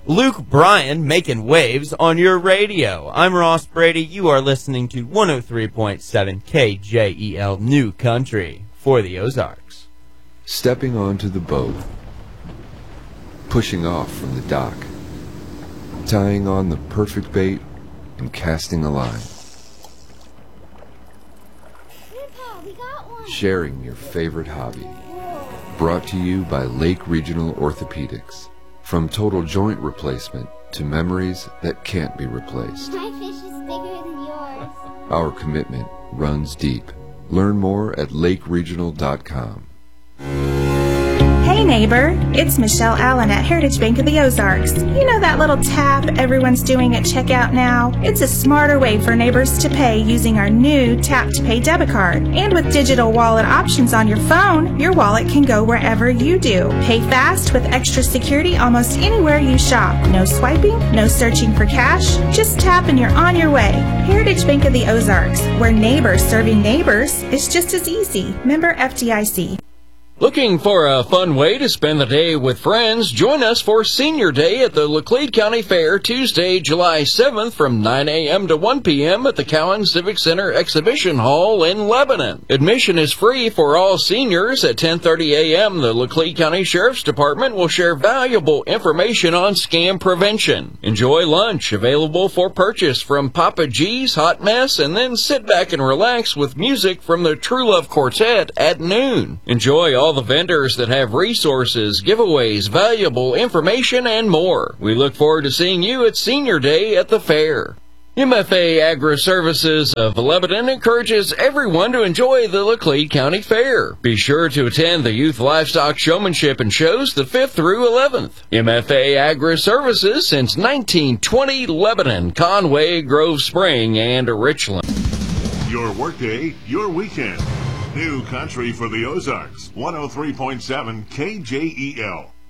Luke Bryan making waves on your radio. I'm Ross Brady. You are listening to 103.7 KJEL New Country for the Ozarks. Stepping onto the boat, pushing off from the dock, tying on the perfect bait, and casting a line. Grandpa, we got one. Sharing your favorite hobby. Brought to you by Lake Regional Orthopedics. From total joint replacement to memories that can't be replaced. My fish is bigger than yours. Our commitment runs deep. Learn more at lakeregional.com. Hey neighbor, it's Michelle Allen at Heritage Bank of the Ozarks. You know that little tap everyone's doing at checkout now? It's a smarter way for neighbors to pay using our new Tap to Pay debit card. And with digital wallet options on your phone, your wallet can go wherever you do. Pay fast with extra security almost anywhere you shop. No swiping, no searching for cash. Just tap and you're on your way. Heritage Bank of the Ozarks, where neighbors serving neighbors is just as easy. Member FDIC. Looking for a fun way to spend the day with friends? Join us for Senior Day at the Laclede County Fair, Tuesday, July 7th from 9 a.m. to 1 p.m. at the Cowan Civic Center Exhibition Hall in Lebanon. Admission is free for all seniors. At 10:30 a.m., the Laclede County Sheriff's Department will share valuable information on scam prevention. Enjoy lunch, available for purchase from Papa G's Hot Mess, and then sit back and relax with music from the True Love Quartet at noon. Enjoy all the vendors that have resources, giveaways, valuable information, and more. We look forward to seeing you at Senior Day at the fair. MFA Agri-Services of Lebanon encourages everyone to enjoy the Laclede County Fair. Be sure to attend the Youth Livestock Showmanship and Shows the 5th through 11th. MFA Agri-Services since 1920, Lebanon, Conway, Grove Spring, and Richland. Your workday, your weekend. New Country for the Ozarks, 103.7 KJEL.